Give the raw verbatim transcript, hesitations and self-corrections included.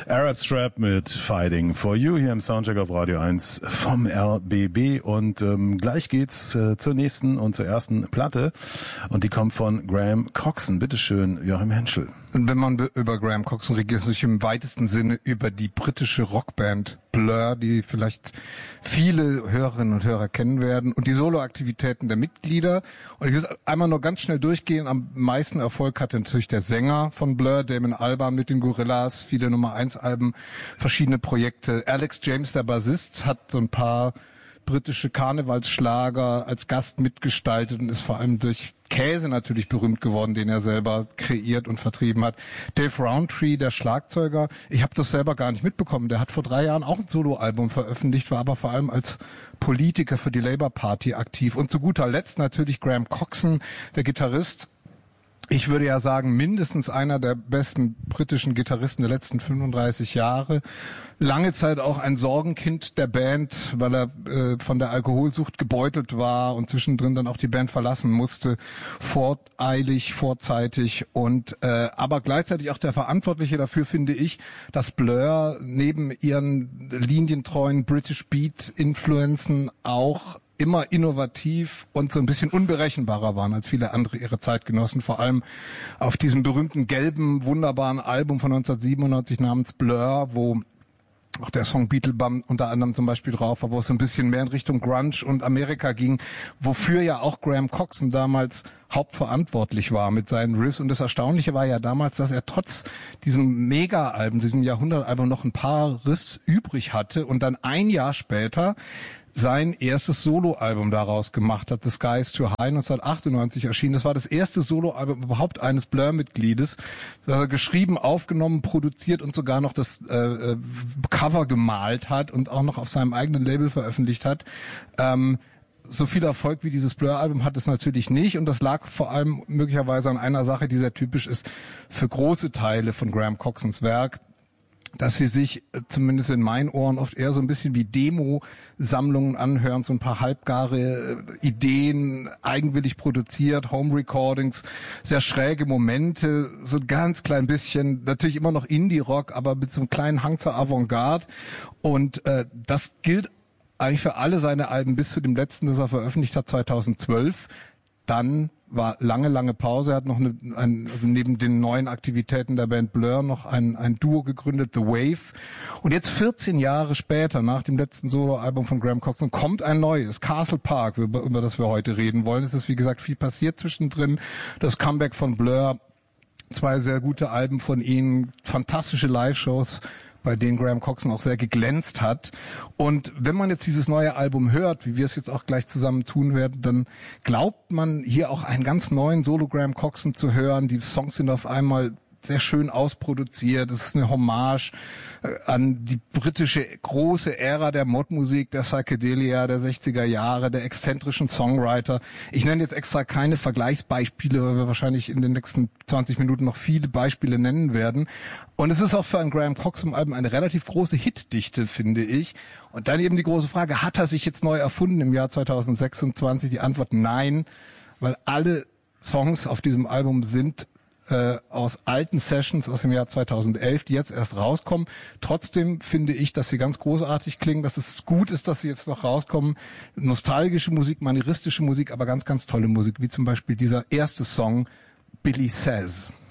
Arab Strap mit Fighting for You hier im Soundcheck auf Radio eins vom R B B und ähm, gleich geht's äh, zur nächsten und zur ersten Platte und die kommt von Graham Coxon. Bitteschön, Joachim Henschel. Und wenn man über Graham Coxon redet, ist es sich im weitesten Sinne über die britische Rockband Blur, die vielleicht viele Hörerinnen und Hörer kennen werden, und die Soloaktivitäten der Mitglieder. Und ich will es einmal nur ganz schnell durchgehen. Am meisten Erfolg hatte natürlich der Sänger von Blur, Damon Albarn mit den Gorillaz, viele Nummer eins Alben, verschiedene Projekte. Alex James, der Bassist, hat so ein paar britische Karnevalsschlager als Gast mitgestaltet und ist vor allem durch Käse natürlich berühmt geworden, den er selber kreiert und vertrieben hat. Dave Rowntree, der Schlagzeuger, ich habe das selber gar nicht mitbekommen, der hat vor drei Jahren auch ein Soloalbum veröffentlicht, war aber vor allem als Politiker für die Labour Party aktiv. Und zu guter Letzt natürlich Graham Coxon, der Gitarrist. Ich würde ja sagen, mindestens einer der besten britischen Gitarristen der letzten fünfunddreißig Jahre. Lange Zeit auch ein Sorgenkind der Band, weil er äh, von der Alkoholsucht gebeutelt war und zwischendrin dann auch die Band verlassen musste, voreilig, vorzeitig, und äh, aber gleichzeitig auch der Verantwortliche dafür, finde ich, dass Blur neben ihren linientreuen British Beat-Influenzen auch immer innovativ und so ein bisschen unberechenbarer waren als viele andere ihrer Zeitgenossen, vor allem auf diesem berühmten gelben, wunderbaren Album von neunzehnhundertsiebenundneunzig namens Blur, wo auch der Song Beetlebum unter anderem zum Beispiel drauf war, wo es so ein bisschen mehr in Richtung Grunge und Amerika ging, wofür ja auch Graham Coxon damals hauptverantwortlich war mit seinen Riffs. Und das Erstaunliche war ja damals, dass er trotz diesem Mega-Album, diesem Jahrhundertalbum, noch ein paar Riffs übrig hatte und dann ein Jahr später sein erstes Soloalbum daraus gemacht hat, The Sky is Too High, neunzehnhundertachtundneunzig erschienen. Das war das erste Soloalbum überhaupt eines Blur-Mitgliedes, äh, geschrieben, aufgenommen, produziert und sogar noch das äh, Cover gemalt hat und auch noch auf seinem eigenen Label veröffentlicht hat. Ähm, so viel Erfolg wie dieses Blur-Album hat es natürlich nicht, und das lag vor allem möglicherweise an einer Sache, die sehr typisch ist für große Teile von Graham Coxons Werk, dass sie sich zumindest in meinen Ohren oft eher so ein bisschen wie Demo-Sammlungen anhören, so ein paar halbgare Ideen, eigenwillig produziert, Home-Recordings, sehr schräge Momente, so ein ganz klein bisschen, natürlich immer noch Indie-Rock, aber mit so einem kleinen Hang zur Avantgarde. Und äh, das gilt eigentlich für alle seine Alben bis zu dem letzten, das er veröffentlicht hat, zweitausendzwölf. Dann war lange, lange Pause. Er hat noch eine, ein, also neben den neuen Aktivitäten der Band Blur noch ein, ein Duo gegründet, The Wave. Und jetzt vierzehn Jahre später, nach dem letzten Soloalbum von Graham Coxon, kommt ein neues, Castle Park, über, über das wir heute reden wollen. Es ist, wie gesagt, viel passiert zwischendrin. Das Comeback von Blur, zwei sehr gute Alben von ihnen, fantastische Live-Shows, bei denen Graham Coxon auch sehr geglänzt hat. Und wenn man jetzt dieses neue Album hört, wie wir es jetzt auch gleich zusammen tun werden, dann glaubt man hier auch einen ganz neuen Solo Graham Coxon zu hören. Die Songs sind auf einmal sehr schön ausproduziert. Es ist eine Hommage äh, an die britische große Ära der Modmusik, der Psychedelia der sechziger Jahre, der exzentrischen Songwriter. Ich nenne jetzt extra keine Vergleichsbeispiele, weil wir wahrscheinlich in den nächsten zwanzig Minuten noch viele Beispiele nennen werden. Und es ist auch für ein Graham Coxon-Album eine relativ große Hitdichte, finde ich. Und dann eben die große Frage, hat er sich jetzt neu erfunden im Jahr zweitausendsechsundzwanzig? Die Antwort nein, weil alle Songs auf diesem Album sind äh, aus alten Sessions aus dem Jahr zweitausendelf, die jetzt erst rauskommen. Trotzdem finde ich, dass sie ganz großartig klingen, dass es gut ist, dass sie jetzt noch rauskommen. Nostalgische Musik, manieristische Musik, aber ganz, ganz tolle Musik, wie zum Beispiel dieser erste Song, Billy Says.